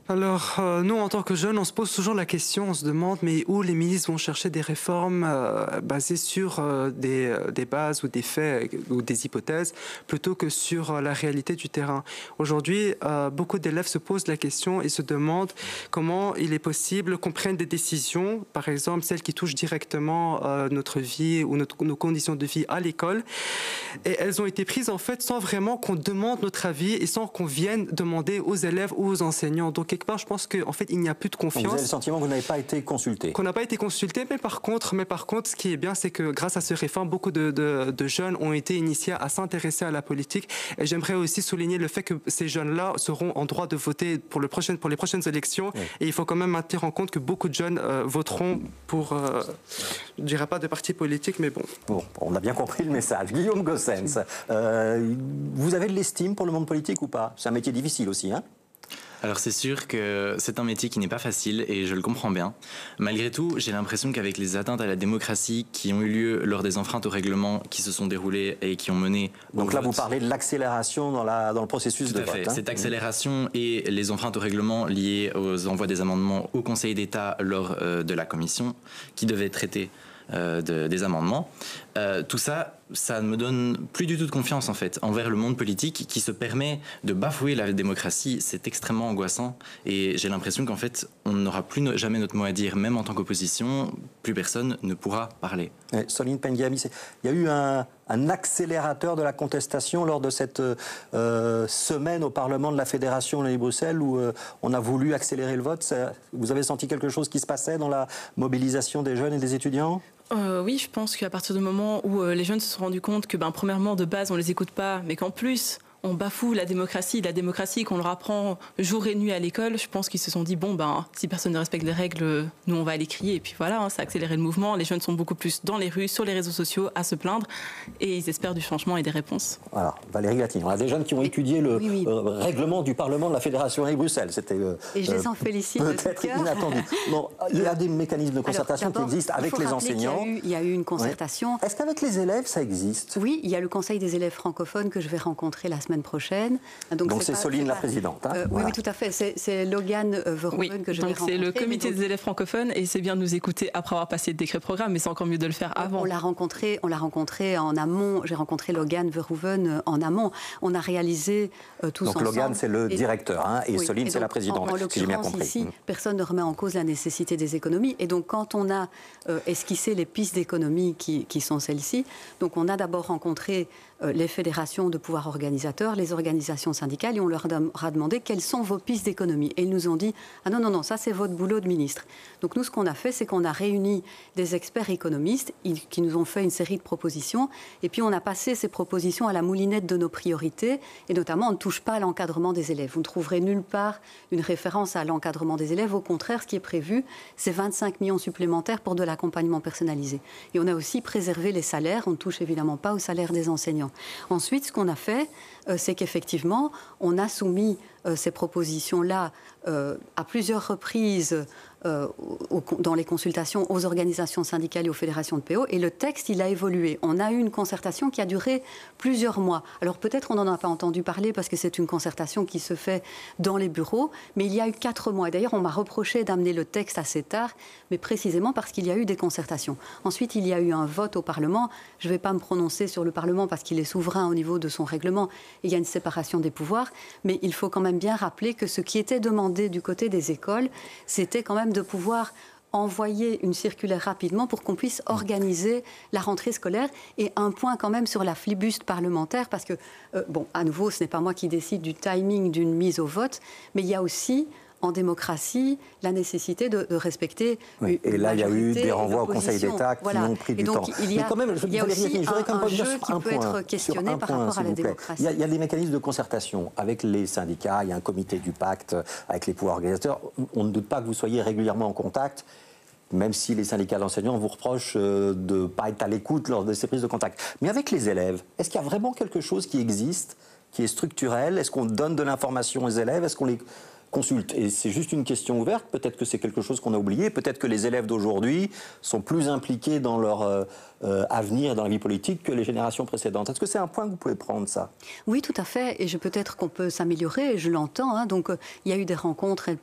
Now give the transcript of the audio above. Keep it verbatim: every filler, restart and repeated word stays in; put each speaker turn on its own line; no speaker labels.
Alors, euh, nous, en tant que jeunes, on se pose toujours la question, on se demande, mais où les milices vont chercher des réformes euh, basées sur euh, des, euh, des bases ou des faits euh, ou des hypothèses, plutôt que sur euh, la réalité du terrain. Aujourd'hui, euh, beaucoup d'élèves se posent la question et se demandent comment il est possible qu'on prenne des décisions, par exemple celles qui touchent directement euh, notre vie ou notre, nos conditions de vie à l'école. Et elles ont été prises, en fait, sans vraiment qu'on demande notre avis et sans qu'on vienne demander aux élèves ou aux enseignants. Donc, quelque part, je pense qu'en fait, il n'y a plus de confiance.
Donc vous avez le sentiment que vous n'avez pas été consulté.
Qu'on n'a pas été consulté, mais par contre, mais par contre, ce qui est bien, c'est que grâce à ce réforme, beaucoup de, de, de jeunes ont été initiés à s'intéresser à la politique. Et j'aimerais aussi souligner le fait que ces jeunes-là seront en droit de voter pour, le prochain, pour les prochaines élections. Oui. Et il faut quand même maintenir en compte que beaucoup de jeunes euh, voteront pour, euh, je ne dirais pas de partis politiques, mais bon.
Bon, on a bien compris le message. Guillaume Goossens, euh, vous avez de l'estime pour le monde politique ou pas? C'est un métier difficile aussi, hein?
Alors c'est sûr que c'est un métier qui n'est pas facile et je le comprends bien. Malgré tout, j'ai l'impression qu'avec les atteintes à la démocratie qui ont eu lieu lors des enfreintes au règlement qui se sont déroulées et qui ont mené...
Donc là, vote, vous parlez de l'accélération dans, la, dans le processus
tout
de
à fait.
vote. Hein.
Cette accélération et les enfreintes au règlement liées aux envois des amendements au Conseil d'État lors euh, de la commission qui devait traiter euh, de, des amendements. Euh, tout ça, ça ne me donne plus du tout de confiance en fait envers le monde politique qui se permet de bafouer la démocratie. C'est extrêmement angoissant et j'ai l'impression qu'en fait on n'aura plus no jamais notre mot à dire, même en tant qu'opposition, plus personne ne pourra parler.
Ouais, Soline Pendiami, il y a eu un, un accélérateur de la contestation lors de cette euh, semaine au Parlement de la Fédération Wallonie-Bruxelles où euh, on a voulu accélérer le vote. Ça, vous avez senti quelque chose qui se passait dans la mobilisation des jeunes et des étudiants ?
Euh, oui, je pense qu'à partir du moment où euh, les jeunes se sont rendus compte que, ben, premièrement, de base, on ne les écoute pas, mais qu'en plus, on bafoue la démocratie, la démocratie qu'on leur apprend jour et nuit à l'école, je pense qu'ils se sont dit, bon, ben, si personne ne respecte les règles, nous, on va aller crier. Et puis voilà, hein, ça a accéléré le mouvement. Les jeunes sont beaucoup plus dans les rues, sur les réseaux sociaux, à se plaindre. Et ils espèrent du changement et des réponses.
Voilà, Valérie Latine, on a des jeunes qui ont étudié le
oui, oui.
Euh, règlement du Parlement de la Fédération Wallonie-Bruxelles. C'était euh,
et je les en félicite.
Peut-être inattendu. Bon, il y a des mécanismes de concertation
Alors,
qui existent avec les enseignants.
Il y, eu, il y a eu une concertation.
Oui. Est-ce qu'avec les élèves, ça existe?
Oui, il y a le Conseil des élèves francophones que je vais rencontrer la semaine prochaine.
Donc c'est Soline la présidente. Hein,
euh,
voilà.
oui, oui, tout à fait. C'est Logan euh, Verhoeven
oui,
que je
donc
vais rencontrer.
C'est le comité
donc,
des élèves francophones et c'est bien de nous écouter après avoir passé le décret programme, mais c'est encore mieux de le faire avant.
On l'a rencontré, on l'a rencontré en amont. J'ai rencontré Logan Verhoeven en amont. On a réalisé euh, tous
donc
ensemble.
Donc Logan c'est le
et,
directeur hein, et
oui,
Soline c'est la présidente.
En, en
si j'ai bien compris.
Ici,
mmh.
personne ne remet en cause la nécessité des économies. Et donc quand on a euh, esquissé les pistes d'économie qui, qui sont celles-ci, donc on a d'abord rencontré euh, les fédérations de pouvoir organisateurs, les organisations syndicales, et on leur a demandé quelles sont vos pistes d'économie. Et ils nous ont dit « Ah non, non, non, ça c'est votre boulot de ministre ». Donc nous, ce qu'on a fait, c'est qu'on a réuni des experts économistes qui nous ont fait une série de propositions. Et puis on a passé ces propositions à la moulinette de nos priorités. Et notamment, on ne touche pas à l'encadrement des élèves. Vous ne trouverez nulle part une référence à l'encadrement des élèves. Au contraire, ce qui est prévu, c'est vingt-cinq millions supplémentaires pour de l'accompagnement personnalisé. Et on a aussi préservé les salaires. On ne touche évidemment pas au salaire des enseignants. Ensuite, ce qu'on a fait, euh, c'est qu'effectivement, on a soumis euh, ces propositions-là euh, à plusieurs reprises euh, au, dans les consultations aux organisations syndicales et aux fédérations de P O. Et le texte, il a évolué. On a eu une concertation qui a duré plusieurs mois. Alors peut-être on n'en a pas entendu parler parce que c'est une concertation qui se fait dans les bureaux, mais il y a eu quatre mois. Et d'ailleurs, on m'a reproché d'amener le texte assez tard, mais précisément parce qu'il y a eu des concertations. Ensuite, il y a eu un vote au Parlement. Je ne vais pas me prononcer sur le Parlement parce qu'il est souverain au niveau de son règlement. Il y a une séparation des pouvoirs, mais il faut quand même bien rappeler que ce qui était demandé du côté des écoles, c'était quand même de pouvoir envoyer une circulaire rapidement pour qu'on puisse organiser la rentrée scolaire. Et un point quand même sur la flibuste parlementaire, parce que, euh, bon, à nouveau, ce n'est pas moi qui décide du timing d'une mise au vote, mais il y a aussi en démocratie, la nécessité de, de respecter
oui,
une
et là, il y a eu des renvois au Conseil
l'opposition.
d'État qui
Voilà.
ont pris
et
du
donc,
temps.
Il y a,
Mais quand même, je,
il y a
Valérie,
aussi
je voudrais quand même
un, un
dire
jeu
sur
qui
un
peut
point,
être questionné
sur un
par
point,
rapport à la
vous plaît.
démocratie.
Il y, a, il y a des mécanismes de concertation avec les syndicats, il y a un comité du pacte, avec les pouvoirs organisateurs. On ne doute pas que vous soyez régulièrement en contact, même si les syndicats d'enseignants vous reprochent de ne pas être à l'écoute lors de ces prises de contact. Mais avec les élèves, est-ce qu'il y a vraiment quelque chose qui existe, qui est structurel? Est-ce qu'on donne de l'information aux élèves? Est-ce qu'on les consulte? Et c'est juste une question ouverte. Peut-être que c'est quelque chose qu'on a oublié. Peut-être que les élèves d'aujourd'hui sont plus impliqués dans leur euh, euh, avenir, dans la vie politique, que les générations précédentes. Est-ce que c'est un point que vous pouvez prendre, ça?
Oui, tout à fait. Et je, peut-être qu'on peut s'améliorer, je l'entends. Hein. Donc, euh, il y a eu des rencontres